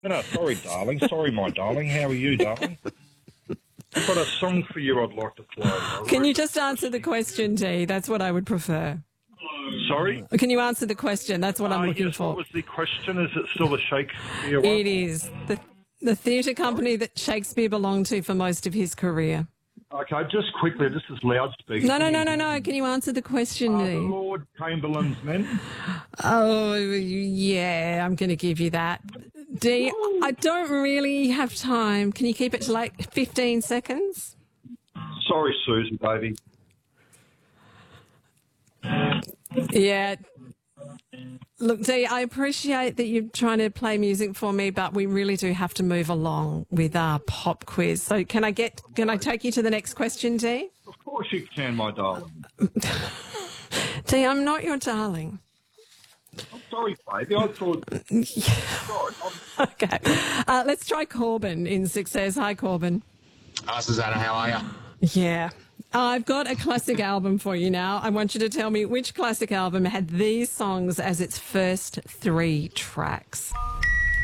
No, sorry, darling. Sorry, my darling. How are you, darling? I've got a song for you I'd like to play. Can you just answer the question, Dee? That's what I would prefer. Sorry? Can you answer the question? That's what I'm looking Yes, for. what was the question? Is it still the Shakespeare one? It is. The theatre company that Shakespeare belonged to for most of his career. Okay, just quickly, this is loudspeaker. No. Can you answer the question, The Dee? Lord Chamberlain's Men. Oh, yeah, I'm going to give you that. Dee, I don't really have time. Can you keep it to like 15 seconds? Sorry, Susie, baby. Yeah. Look, Dee, I appreciate that you're trying to play music for me, but we really do have to move along with our pop quiz. So can I take you to the next question, Dee? Of course you can, my darling. Dee, I'm not your darling. I'm sorry, baby. I thought... Okay. Let's try Corbin in Success. Hi, Corbin. Hi, Susanna. How are you? Yeah. I've got a classic album for you now. I want you to tell me which classic album had these songs as its first 3 tracks.